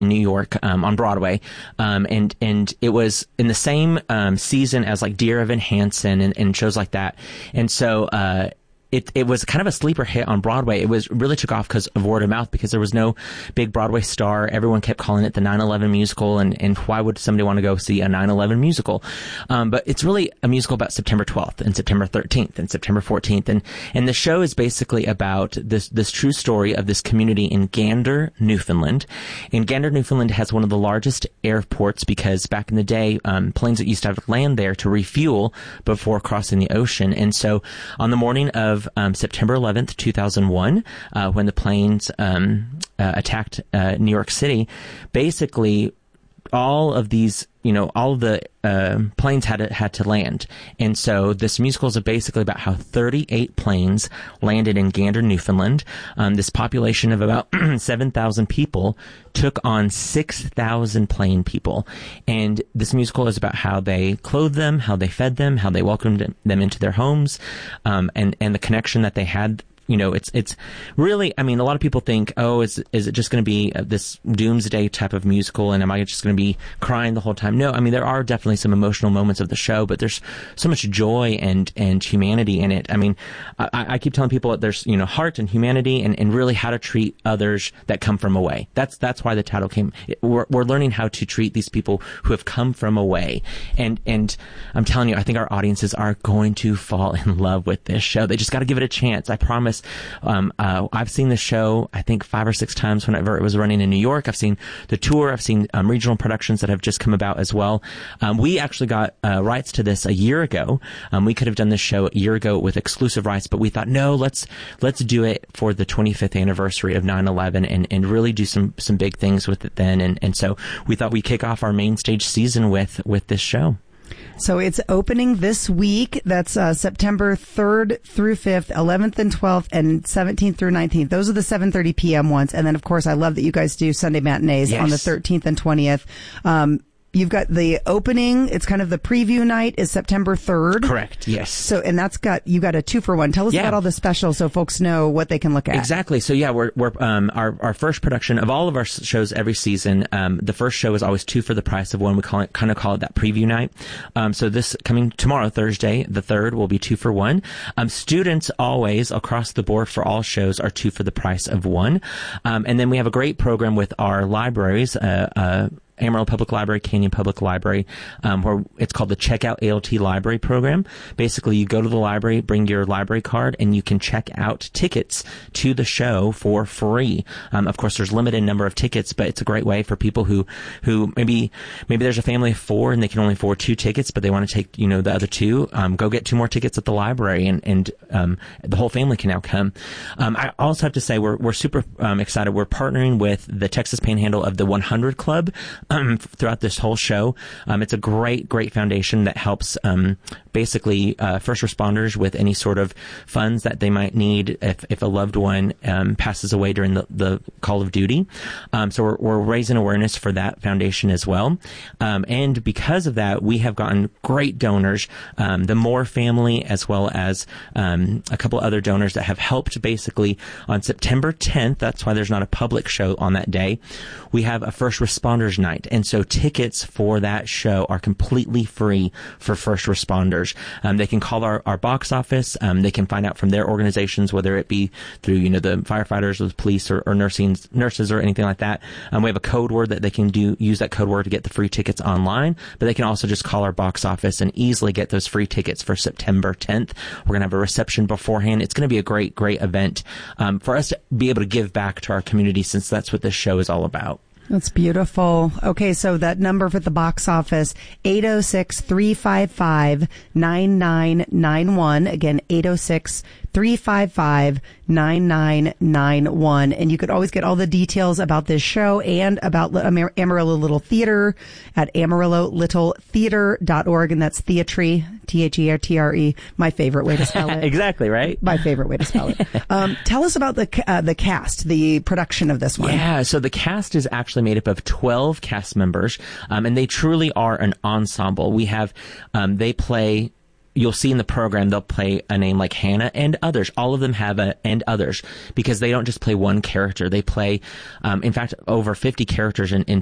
New York, on Broadway. And it was in the same, season as like Dear Evan Hansen and shows like that. And so, it was kind of a sleeper hit on Broadway. It really took off because of word of mouth, because there was no big Broadway star. Everyone kept calling it the 9/11 musical, and why would somebody want to go see a 9/11 musical? But it's really a musical about September 12th and September 13th and September 14th, and the show is basically about this true story of this community in Gander, Newfoundland. And Gander, Newfoundland has one of the largest airports, because back in the day, planes that used to have to land there to refuel before crossing the ocean. And so on the morning of September 11th, 2001, when the planes attacked New York City, basically all of these, all of the planes had to land. And so this musical is basically about how 38 planes landed in Gander, Newfoundland. This population of about 7,000 people took on 6,000 plain people. And this musical is about how they clothed them, how they fed them, how they welcomed them into their homes, and the connection that they had. It's really, a lot of people think, oh, is it just going to be this doomsday type of musical, and am I just going to be crying the whole time? No, there are definitely some emotional moments of the show, but there's so much joy and humanity in it. I keep telling people that there's, heart and humanity and really how to treat others that come from away. That's why the title came. We're learning how to treat these people who have come from away. And I'm telling you, I think our audiences are going to fall in love with this show. They just got to give it a chance. I promise. I've seen the show, I think 5 or 6 times whenever it was running in New York. I've seen the tour. I've seen regional productions that have just come about as well. We actually got rights to this a year ago. We could have done this show a year ago with exclusive rights, but we thought, no, let's do it for the 25th anniversary of 9/11 and really do some big things with it then. And so we thought we'd kick off our main stage season with this show. So it's opening this week. That's September 3rd through 5th, 11th and 12th, and 17th through 19th. Those are the 7:30 p.m. ones. And then, of course, I love that you guys do Sunday matinees on the 13th and 20th. You've got the opening. It's kind of the preview night is September 3rd. Correct. Yes. So, and you got a 2-for-1. Tell us about all the specials so folks know what they can look at. Exactly. So we're our first production of all of our shows every season. The first show is always 2 for the price of 1. We call it that preview night. So this coming tomorrow, Thursday, the 3rd, will be 2 for 1. Students always across the board for all shows are 2 for the price of 1. And then we have a great program with our libraries, Amarillo Public Library, Canyon Public Library, where it's called the Checkout ALT Library Program. Basically, you go to the library, bring your library card, and you can check out tickets to the show for free. Of course, there's limited number of tickets, but it's a great way for people who maybe there's a family of 4 and they can only afford 2 tickets, but they want to take, the other 2. Go get 2 more tickets at the library, and the whole family can now come. I also have to say we're super excited. We're partnering with the Texas Panhandle of the 100 Club throughout this whole show. It's a great foundation that helps basically first responders with any sort of funds that they might need if a loved one passes away during the call of duty. So we're raising awareness for that foundation as well. And because of that, we have gotten great donors, the Moore family, as well as a couple other donors that have helped basically on September 10th. That's why there's not a public show on that day. We have a first responders night. And so tickets for that show are completely free for first responders. They can call our box office. They can find out from their organizations, whether it be through, the firefighters or the police or nurses or anything like that. We have a code word that they can use that code word to get the free tickets online, but they can also just call our box office and easily get those free tickets for September 10th. We're going to have a reception beforehand. It's going to be a great event, for us to be able to give back to our community, since that's what this show is all about. That's beautiful. Okay, so that number for the box office, 806-355-9991. Again, 806-355-9991. And you could always get all the details about this show and about Amarillo Little Theater at AmarilloLittleTheater.org. And that's Theatre, Theatre, my favorite way to spell it. Exactly, right? My favorite way to spell it. Tell us about the cast, the production of this one. Yeah, so the cast is actually made up of 12 cast members, and they truly are an ensemble. We have, they play you'll see in the program, they'll play a name like Hannah and others. All of them have a and others, because they don't just play one character. They play, in fact, over 50 characters in